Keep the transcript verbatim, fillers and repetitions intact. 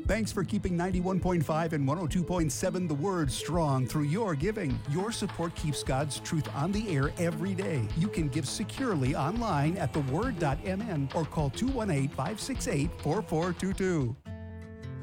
Thanks for keeping ninety-one point five and one oh two point seven The Word strong through your giving. Your support keeps God's truth on the air every day. You can give securely online at the word dot m n or call two one eight, five six eight, four four two two.